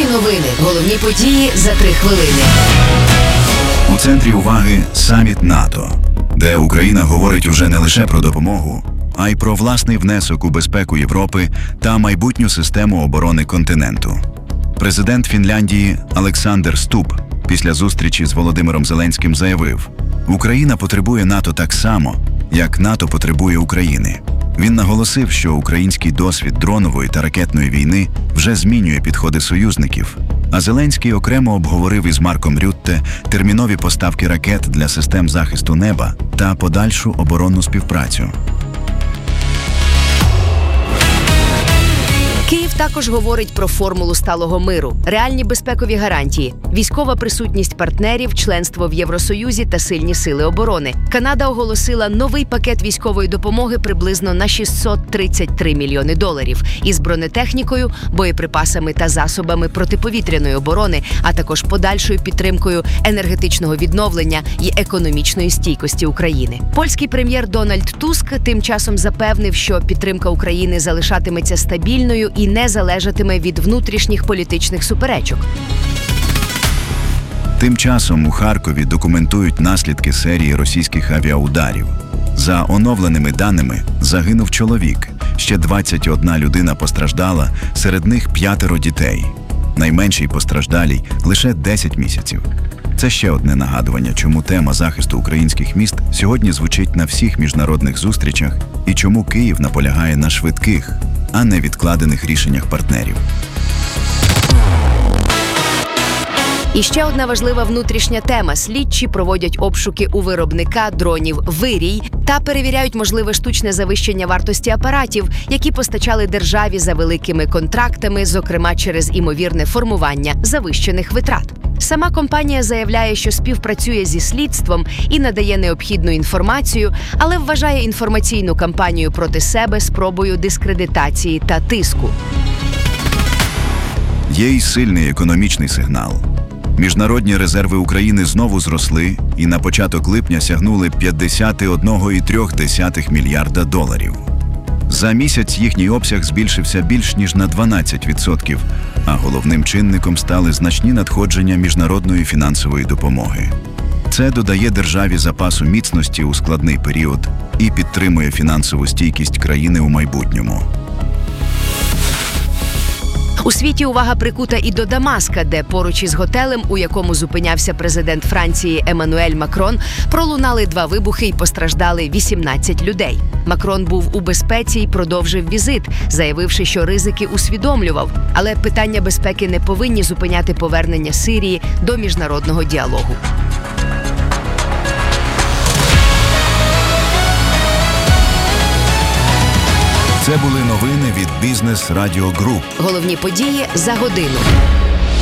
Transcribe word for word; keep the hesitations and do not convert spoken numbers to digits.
новини. Головні події за три хвилини. У центрі уваги саміт НАТО, де Україна говорить уже не лише про допомогу, а й про власний внесок у безпеку Європи та майбутню систему оборони континенту. Президент Фінляндії Олександр Стуб після зустрічі з Володимиром Зеленським заявив: «Україна потребує НАТО так само, як НАТО потребує України». Він наголосив, що український досвід дронової та ракетної війни вже змінює підходи союзників, а Зеленський окремо обговорив із Марком Рютте термінові поставки ракет для систем захисту неба та подальшу оборонну співпрацю. Київ також говорить про формулу сталого миру, реальні безпекові гарантії, військова присутність партнерів, членство в Євросоюзі та сильні сили оборони. Канада оголосила новий пакет військової допомоги приблизно на шістсот тридцять три мільйони доларів із бронетехнікою, боєприпасами та засобами протиповітряної оборони, а також подальшою підтримкою енергетичного відновлення і економічної стійкості України. Польський прем'єр Дональд Туск тим часом запевнив, що підтримка України залишатиметься стабільною і не залежатиме від внутрішніх політичних суперечок. Тим часом у Харкові документують наслідки серії російських авіаударів. За оновленими даними, загинув чоловік, ще двадцять одна людина постраждала, серед них п'ятеро дітей. Найменшій постраждалій лише десять місяців. Це ще одне нагадування, чому тема захисту українських міст сьогодні звучить на всіх міжнародних зустрічах і чому Київ наполягає на швидких, а не відкладених рішеннях партнерів. І ще одна важлива внутрішня тема. Слідчі проводять обшуки у виробника дронів «Вирій» та перевіряють можливе штучне завищення вартості апаратів, які постачали державі за великими контрактами, зокрема через імовірне формування завищених витрат. Сама компанія заявляє, що співпрацює зі слідством і надає необхідну інформацію, але вважає інформаційну кампанію проти себе спробою дискредитації та тиску. Є й сильний економічний сигнал. Міжнародні резерви України знову зросли і на початок липня сягнули п'ятдесят один цілих три десятих мільярда доларів. За місяць їхній обсяг збільшився більш ніж на дванадцять відсотків, а головним чинником стали значні надходження міжнародної фінансової допомоги. Це додає державі запасу міцності у складний період і підтримує фінансову стійкість країни у майбутньому. У світі увага прикута і до Дамаска, де поруч із готелем, у якому зупинявся президент Франції Еммануель Макрон, пролунали два вибухи і постраждали вісімнадцять людей. Макрон був у безпеці і продовжив візит, заявивши, що ризики усвідомлював. Але питання безпеки не повинні зупиняти повернення Сирії до міжнародного діалогу. Це були новини від Бізнес Радіо Груп. Головні події за годину.